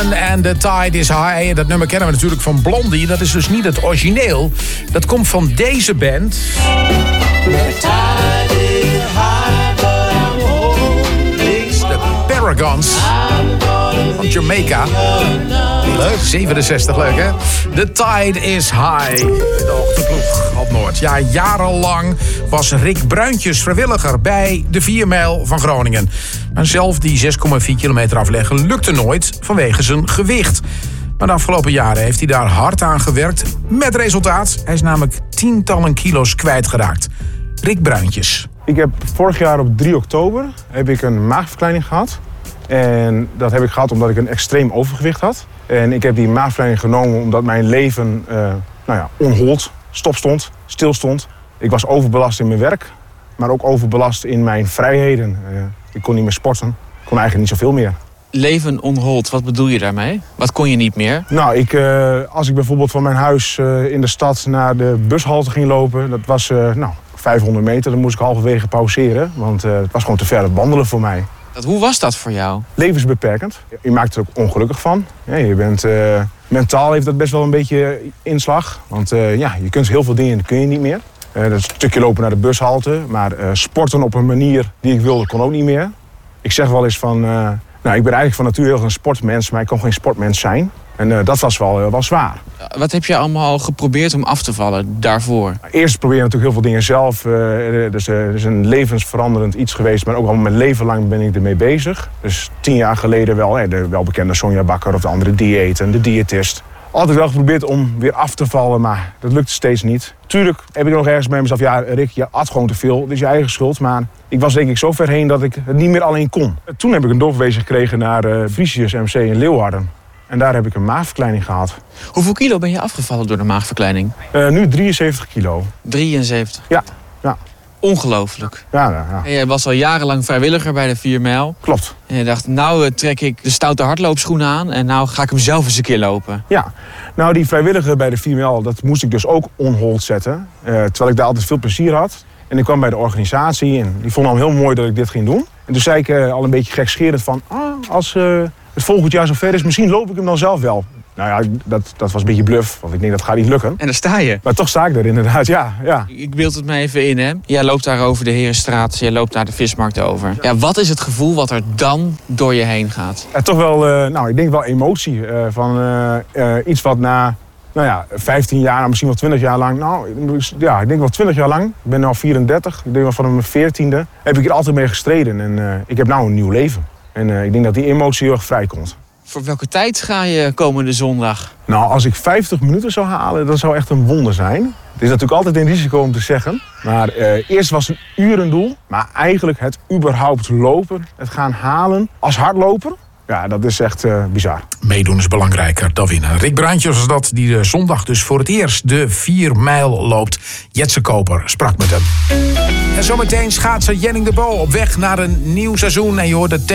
En The Tide is High. Dat nummer kennen we natuurlijk van Blondie. Dat is dus niet het origineel. Dat komt van deze band. De Paragons van Jamaica. Leuk. 67, leuk hè? The Tide is High. De ochtendploeg op Noord. Ja, jarenlang was Rick Bruintjes vrijwilliger bij de 4 mijl van Groningen. Maar zelf die 6,4 kilometer afleggen lukte nooit vanwege zijn gewicht. Maar de afgelopen jaren heeft hij daar hard aan gewerkt. Met resultaat. Hij is namelijk tientallen kilo's kwijtgeraakt. Rick Bruintjes. Ik heb vorig jaar op 3 oktober heb ik een maagverkleining gehad. En dat heb ik gehad omdat ik een extreem overgewicht had. En ik heb die maagverkleining genomen omdat mijn leven onhold, stil stond. Ik was overbelast in mijn werk, maar ook overbelast in mijn vrijheden. Ik kon niet meer sporten, ik kon eigenlijk niet zoveel meer. Leven onhold, wat bedoel je daarmee? Wat kon je niet meer? Nou, als ik bijvoorbeeld van mijn huis in de stad naar de bushalte ging lopen, dat was 500 meter, dan moest ik halverwege pauzeren, want het was gewoon te ver wandelen voor mij. Hoe was dat voor jou? Levensbeperkend. Je maakt er ook ongelukkig van. Ja, je bent, mentaal heeft dat best wel een beetje inslag. Want je kunt heel veel dingen kun je niet meer. Dat is een stukje lopen naar de bushalte. Maar sporten op een manier die ik wilde kon ook niet meer. Ik zeg wel eens van... ik ben eigenlijk van nature heel een sportmens, maar ik kon geen sportmens zijn. En dat was wel zwaar. Wat heb je allemaal geprobeerd om af te vallen daarvoor? Eerst probeer je natuurlijk heel veel dingen zelf. Dus is een levensveranderend iets geweest, maar ook al mijn leven lang ben ik ermee bezig. Dus 10 jaar geleden wel de welbekende Sonja Bakker of de andere diëten, de diëtist. Altijd wel geprobeerd om weer af te vallen, maar dat lukte steeds niet. Tuurlijk heb ik nog ergens bij mezelf, ja Rick, je at gewoon te veel, dit is je eigen schuld. Maar ik was denk ik zo ver heen dat ik het niet meer alleen kon. Toen heb ik een doorverwezen gekregen naar Frisius MC in Leeuwarden. En daar heb ik een maagverkleining gehad. Hoeveel kilo ben je afgevallen door de maagverkleining? Nu 73 kilo. 73? Ja. Ongelooflijk. Ja. En jij was al jarenlang vrijwilliger bij de 4 mijl. Klopt. En je dacht, nou trek ik de stoute hardloopschoenen aan en nou ga ik hem zelf eens een keer lopen. Ja, nou die vrijwilliger bij de 4 mijl, dat moest ik dus ook onhold zetten. Terwijl ik daar altijd veel plezier had. En ik kwam bij de organisatie en die vonden al heel mooi dat ik dit ging doen. En toen zei ik al een beetje gekscherend van, als het volgend jaar zover is, misschien loop ik hem dan zelf wel. Nou ja, dat was een beetje bluff, want ik denk dat gaat niet lukken. En daar sta je. Maar toch sta ik daar inderdaad, ja. Ik beeld het me even in, hè. Jij loopt daar over de Herenstraat, jij loopt daar de Vismarkt over. Ja, wat is het gevoel wat er dan door je heen gaat? Toch wel, ik denk wel emotie. Van iets wat na 15 jaar, misschien wel 20 jaar lang. Ik denk wel 20 jaar lang. Ik ben nu 34, ik denk wel van mijn 14e. Heb ik er altijd mee gestreden en ik heb nou een nieuw leven. En ik denk dat die emotie heel erg vrijkomt. Voor welke tijd ga je komende zondag? Nou, als ik 50 minuten zou halen, dat zou echt een wonder zijn. Het is natuurlijk altijd een risico om te zeggen. Maar eerst was een uur een doel. Maar eigenlijk het überhaupt lopen, het gaan halen als hardloper. Ja, dat is echt bizar. Meedoen is belangrijker dan winnen. Rick Bruintjes was dat, die zondag dus voor het eerst de 4 mijl loopt. Jetse Koper sprak met hem. En zometeen schaatser Jenning de Bo op weg naar een nieuw seizoen. En je hoort het